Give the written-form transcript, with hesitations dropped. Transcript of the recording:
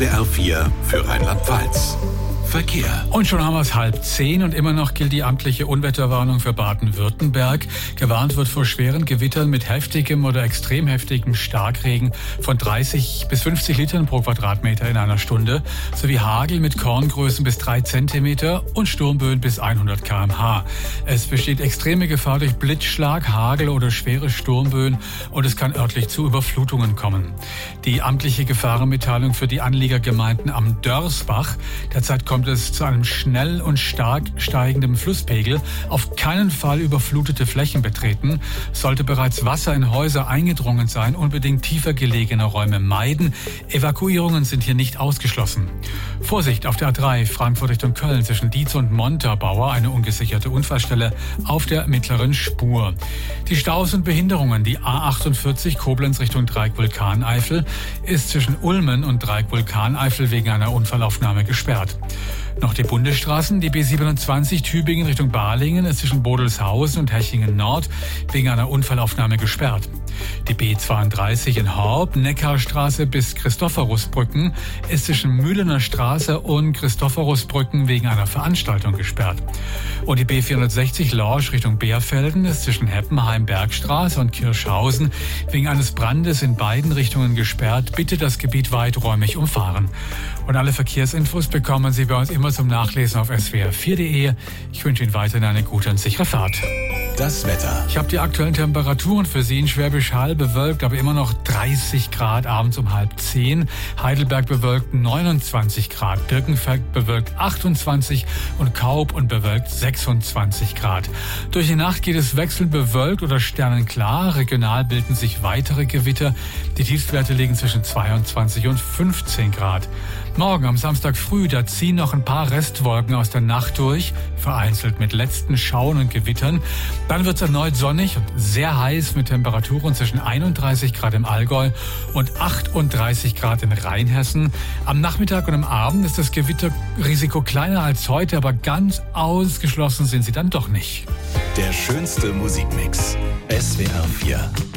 SWR4 für Rheinland-Pfalz. Verkehr. Und schon haben wir es 9:30 und immer noch gilt die amtliche Unwetterwarnung für Baden-Württemberg. Gewarnt wird vor schweren Gewittern mit heftigem oder extrem heftigem Starkregen von 30 bis 50 Litern pro Quadratmeter in einer Stunde, sowie Hagel mit Korngrößen bis 3 Zentimeter und Sturmböen bis 100 km/h. Es besteht extreme Gefahr durch Blitzschlag, Hagel oder schwere Sturmböen und es kann örtlich zu Überflutungen kommen. Die amtliche Gefahrenmitteilung für die Anliegergemeinden am Dörsbach: Derzeit kommt es zu einem schnell und stark steigenden Flusspegel. Auf keinen Fall überflutete Flächen betreten. Sollte bereits Wasser in Häuser eingedrungen sein, unbedingt tiefer gelegene Räume meiden. Evakuierungen sind hier nicht ausgeschlossen. Vorsicht auf der A3 Frankfurt Richtung Köln zwischen Dietz und Montabaur, eine ungesicherte Unfallstelle auf der mittleren Spur. Die Staus und Behinderungen: Die A48 Koblenz Richtung Dreieck-Vulkaneifel ist zwischen Ulmen und Dreieck-Vulkaneifel wegen einer Unfallaufnahme gesperrt. Noch die Bundesstraßen: Die B27 Tübingen Richtung Balingen ist zwischen Bodelshausen und Hechingen Nord wegen einer Unfallaufnahme gesperrt. Die B32 in Horb, Neckarstraße bis Christophorusbrücken ist zwischen Mühlener Straße und Christophorusbrücken wegen einer Veranstaltung gesperrt. Und die B460 Lorsch Richtung Beerfelden ist zwischen Heppenheim Bergstraße und Kirschhausen wegen eines Brandes in beiden Richtungen gesperrt. Bitte das Gebiet weiträumig umfahren. Und alle Verkehrsinfos bekommen Sie bei uns immer zum Nachlesen auf swr4.de. Ich wünsche Ihnen weiterhin eine gute und sichere Fahrt. Das Wetter. Ich habe die aktuellen Temperaturen für Sie. In Schwäbisch Hall bewölkt, aber immer noch 30 Grad, abends um 9:30. Heidelberg bewölkt 29 Grad, Birkenfeld bewölkt 28 und Kaub und bewölkt 26 Grad. Durch die Nacht geht es wechselnd bewölkt oder sternenklar. Regional bilden sich weitere Gewitter. Die Tiefstwerte liegen zwischen 22 und 15 Grad. Morgen am Samstag früh, da ziehen noch ein paar Restwolken aus der Nacht durch, vereinzelt mit letzten Schauern und Gewittern. Dann wird es erneut sonnig und sehr heiß mit Temperaturen zwischen 31 Grad im Allgäu und 38 Grad in Rheinhessen. Am Nachmittag und am Abend ist das Gewitterrisiko kleiner als heute, aber ganz ausgeschlossen sind sie dann doch nicht. Der schönste Musikmix. SWR4.